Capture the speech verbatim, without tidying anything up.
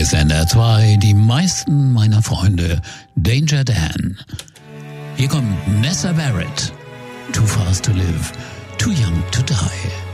ist N R zwei, die meisten meiner Freunde, Danger Dan. Hier kommt Nessa Barrett, Too Fast to Live, Too Young to Die.